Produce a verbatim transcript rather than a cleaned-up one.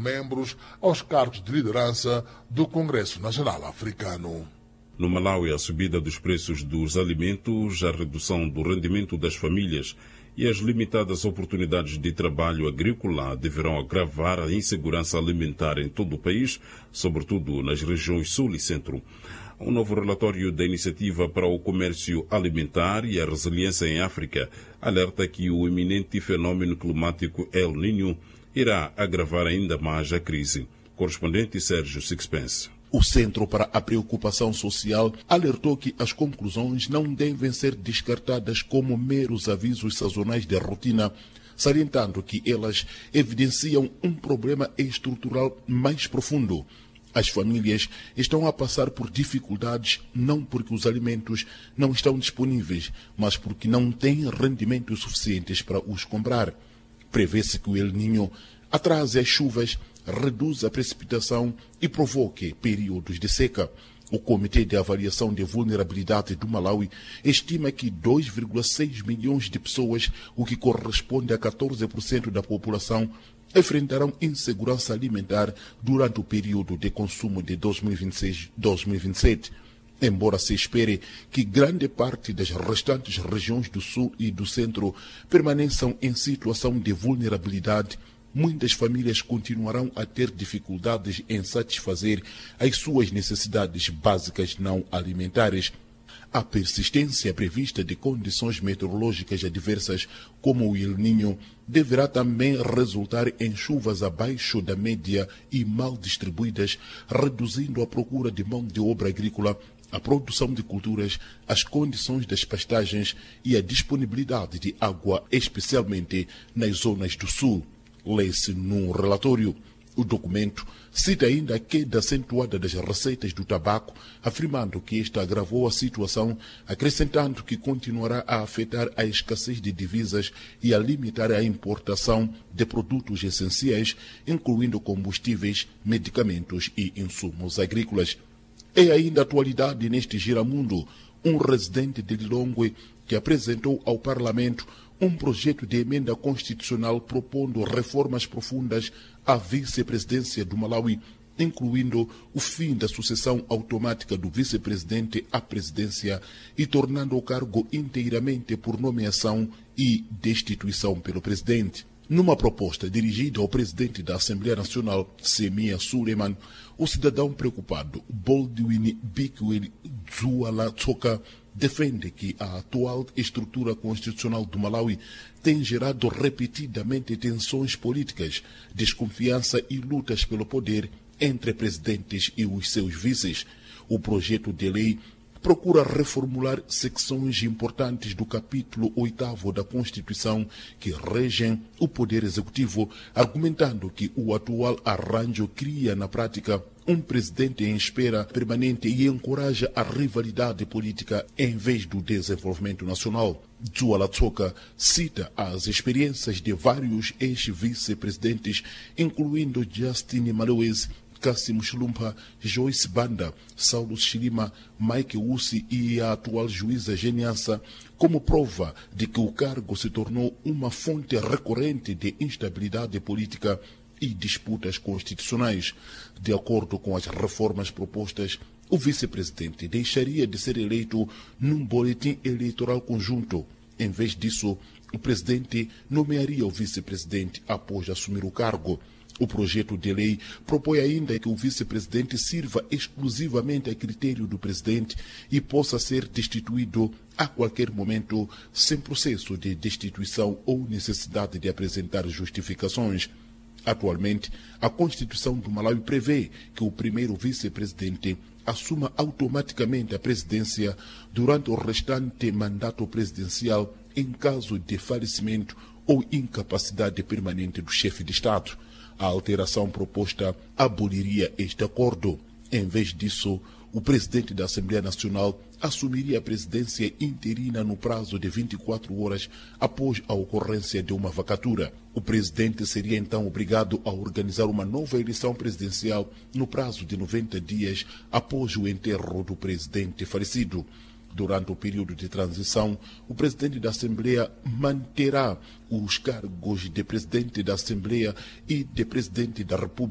membros aos cargos de liderança do Congresso Nacional Africano. No Malawi, a subida dos preços dos alimentos, a redução do rendimento das famílias e as limitadas oportunidades de trabalho agrícola deverão agravar a insegurança alimentar em todo o país, sobretudo nas regiões sul e centro. Um novo relatório da Iniciativa para o Comércio Alimentar e a Resiliência em África alerta que o iminente fenômeno climático El Niño irá agravar ainda mais a crise. Correspondente Sérgio Sixpence. O Centro para a Preocupação Social alertou que as conclusões não devem ser descartadas como meros avisos sazonais de rotina, salientando que elas evidenciam um problema estrutural mais profundo. As famílias estão a passar por dificuldades não porque os alimentos não estão disponíveis, mas porque não têm rendimentos suficientes para os comprar. Prevê-se que o El Niño atrase as chuvas, reduz a precipitação e provoque períodos de seca. O Comitê de Avaliação de Vulnerabilidade do Malawi estima que dois vírgula seis milhões de pessoas, o que corresponde a catorze por cento da população, enfrentarão insegurança alimentar durante o período de consumo de dois mil e vinte e seis a dois mil e vinte e sete. Embora se espere que grande parte das restantes regiões do Sul e do Centro permaneçam em situação de vulnerabilidade, muitas famílias continuarão a ter dificuldades em satisfazer as suas necessidades básicas não alimentares. A persistência prevista de condições meteorológicas adversas, como o El Niño, deverá também resultar em chuvas abaixo da média e mal distribuídas, reduzindo a procura de mão de obra agrícola, a produção de culturas, as condições das pastagens e a disponibilidade de água, especialmente nas zonas do sul. Lê-se no relatório. O documento cita ainda a queda acentuada das receitas do tabaco, afirmando que esta agravou a situação, acrescentando que continuará a afetar a escassez de divisas e a limitar a importação de produtos essenciais, incluindo combustíveis, medicamentos e insumos agrícolas. É ainda atualidade neste giramundo um residente de Lilongwe que apresentou ao Parlamento um projeto de emenda constitucional propondo reformas profundas à vice-presidência do Malawi, incluindo o fim da sucessão automática do vice-presidente à presidência e tornando o cargo inteiramente por nomeação e destituição pelo presidente. Numa proposta dirigida ao presidente da Assembleia Nacional, Semia Suleiman, o cidadão preocupado Boldwin Bikwel Zualatsoka defende que a atual estrutura constitucional do Malawi tem gerado repetidamente tensões políticas, desconfiança e lutas pelo poder entre presidentes e os seus vices. O projeto de lei procura reformular secções importantes do capítulo oitavo da Constituição que regem o poder executivo, argumentando que o atual arranjo cria na prática um presidente em espera permanente e encoraja a rivalidade política em vez do desenvolvimento nacional. Zualatsoka cita as experiências de vários ex-vice-presidentes, incluindo Justin Maluwezi, Kassim Chilumpa, Joyce Banda, Saulo Chilima, Mike Ussi e a atual juíza Geniassa, como prova de que o cargo se tornou uma fonte recorrente de instabilidade política e disputas constitucionais. De acordo com as reformas propostas, o vice-presidente deixaria de ser eleito num boletim eleitoral conjunto. Em vez disso, o presidente nomearia o vice-presidente após assumir o cargo. O projeto de lei propõe ainda que o vice-presidente sirva exclusivamente a critério do presidente e possa ser destituído a qualquer momento, sem processo de destituição ou necessidade de apresentar justificações. Atualmente, a Constituição do Malawi prevê que o primeiro vice-presidente assuma automaticamente a presidência durante o restante mandato presidencial em caso de falecimento ou incapacidade permanente do chefe de Estado. A alteração proposta aboliria este acordo. Em vez disso, o presidente da Assembleia Nacional assumiria a presidência interina no prazo de vinte e quatro horas após a ocorrência de uma vacatura. O presidente seria então obrigado a organizar uma nova eleição presidencial no prazo de noventa dias após o enterro do presidente falecido. Durante o período de transição, o presidente da Assembleia manterá os cargos de presidente da Assembleia e de presidente da República